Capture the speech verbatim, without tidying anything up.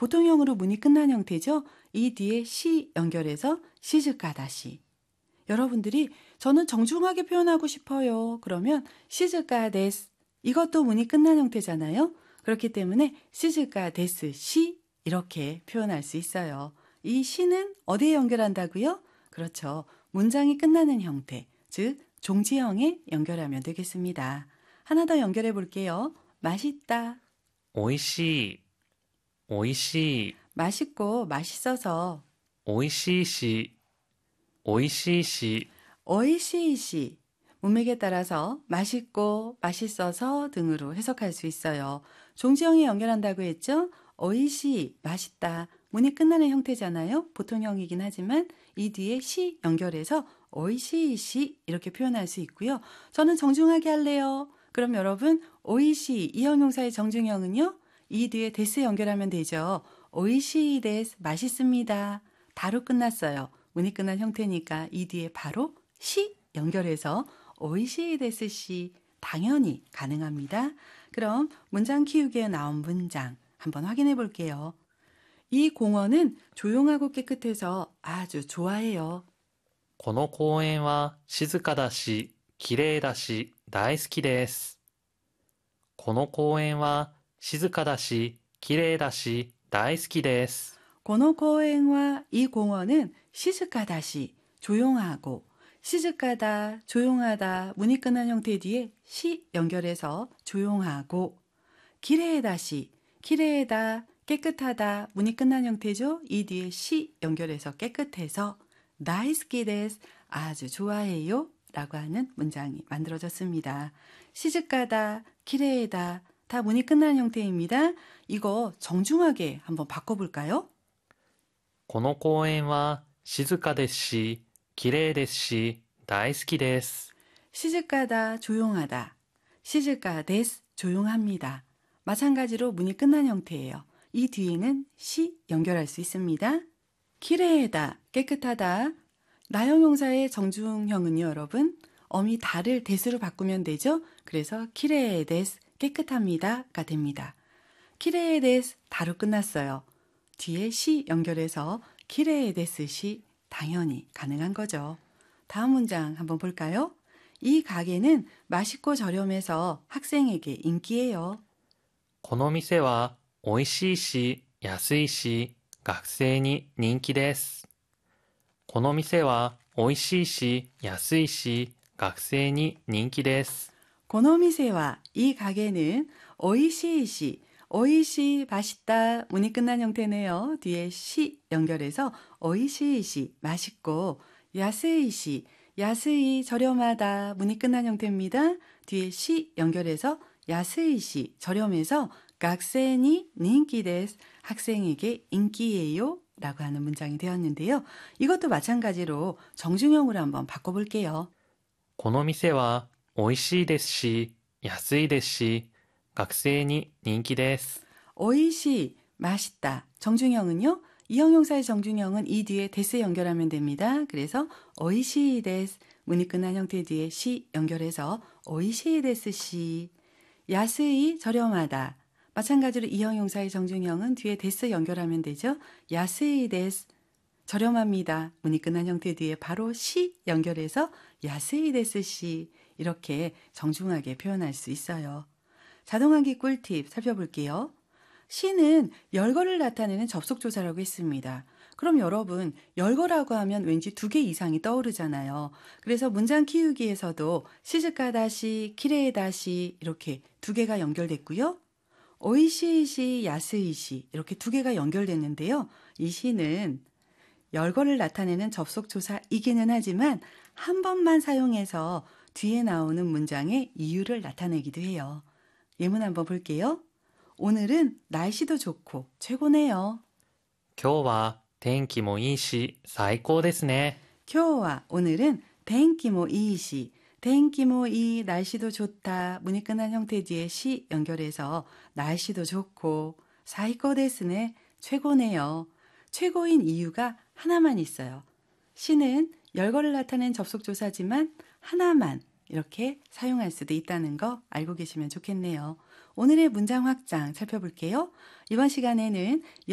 보통형으로 문이 끝난 형태죠. 이 뒤에 시 연결해서 시즈카다시. 여러분들이 저는 정중하게 표현하고 싶어요. 그러면 시즈카 데스. 이것도 문이 끝난 형태잖아요. 그렇기 때문에 시즈카 데스 시 이렇게 표현할 수 있어요. 이 시는 어디에 연결한다고요? 그렇죠. 문장이 끝나는 형태, 즉 종지형에 연결하면 되겠습니다. 하나 더 연결해 볼게요. 맛있다. おいしい、おいしい、 맛있고 맛있어서 おいしいし、おいしいし、 오이시이시 문맥에 따라서 맛있고 맛있어서 등으로 해석할 수 있어요. 종지형에 연결한다고 했죠? 오이시 맛있다. 문이 끝나는 형태잖아요. 보통형이긴 하지만 이 뒤에 시 연결해서 오이시이시 이렇게 표현할 수 있고요. 저는 정중하게 할래요. 그럼 여러분 오이시 이 형용사의 정중형은요. 이 뒤에 데스 연결하면 되죠. 오이시 데스 맛있습니다. 다로 끝났어요. 문이 끝난 형태니까 이 뒤에 바로 시 연결해서 오이시 데스 시 당연히 가능합니다. 그럼 문장 키우기에 나온 문장 한번 확인해 볼게요. 이 공원은 조용하고 깨끗해서 아주 좋아해요. この公園は静かだし、きれいだし、大好きです。この公園は静かだし、きれいだし、大好きです。 고노코엔와 이 공원은 시즈카다시 조용하고 시즈카다 조용하다 문이 끝난 형태 뒤에 시 연결해서 조용하고 기레에다시 기레에다 깨끗하다 문이 끝난 형태죠. 이 뒤에 시 연결해서 깨끗해서 다이스키데스 아주 좋아해요 라고 하는 문장이 만들어졌습니다. 시즈카다 기레에다 다 문이 끝난 형태입니다. 이거 정중하게 한번 바꿔볼까요? この公園は静かですし、きれいですし、大好きです。 시즈카다 조용하다. 시즈카 데스 조용합니다. 마찬가지로 문이 끝난 형태예요. 이 뒤에는 시 연결할 수 있습니다. 키레에다 깨끗하다. 나형용사의 정중형은요 여러분 어미 다를 데스로 바꾸면 되죠. 그래서 키레에 데스 깨끗합니다가 됩니다. 키레에 데스 다로 끝났어요. 뒤에 시 연결해서 키레에 데스 시 당연히 가능한 거죠. 다음 문장 한번 볼까요? 이 가게는 맛있고 저렴해서 학생에게 인기예요. この店は美味しいし、安いし、学生に人気です。この店は美味しいし、安いし、学生に人気です。 고노미세와 이 가게는 오이시이시 오이시 맛있다 문이 끝난 형태네요. 뒤에 시 연결해서 오이시이시 맛있고 야스이시 야스이 저렴하다 문이 끝난 형태입니다. 뒤에 시 연결해서 야스이시 저렴해서 각세니 닌키데스 학생에게 인기예요 라고 하는 문장이 되었는데요. 이것도 마찬가지로 정중형으로 한번 바꿔볼게요. この店は美味しいですし、安いですし、学生に人気です。 오이시 맛있다. 정중형은요. 이 형용사의 정중형은 이 뒤에 데스 연결하면 됩니다. 그래서 오이시 데스 문이 끝난 형태 뒤에 시 연결해서 오이시 데스 시. 야스이 저렴하다. 마찬가지로 이 형용사의 정중형은 뒤에 데스 연결하면 되죠. 야스이 데스 저렴합니다. 문이 끝난 형태 뒤에 바로 시 연결해서 야스이 데스 시. 이렇게 정중하게 표현할 수 있어요. 자동환기 꿀팁 살펴볼게요. 시는 열거를 나타내는 접속조사라고 했습니다. 그럼 여러분 열거라고 하면 왠지 두 개 이상이 떠오르잖아요. 그래서 문장 키우기에서도 시즈카다시, 키레에다시 이렇게 두 개가 연결됐고요. 오이시이시, 야스이시 이렇게 두 개가 연결됐는데요. 이 시는 열거를 나타내는 접속조사이기는 하지만 한 번만 사용해서 뒤에 나오는 문장의 이유를 나타내기도 해요. 예문 한번 볼게요. 오늘은 날씨도 좋고 최고네요. 今日は天気もいいし、最高ですね。 今日は 오늘은 텐키모 이시 텐키모 이 날씨도 좋다. 문이 끝난 형태 뒤에 시 연결해서 날씨도 좋고 사이코 데스네 최고네요. 최고인 이유가 하나만 있어요. 시는 열거를 나타낸 접속조사지만 하나만 이렇게 사용할 수도 있다는 거 알고 계시면 좋겠네요. 오늘의 문장 확장 살펴볼게요. 이번 시간에는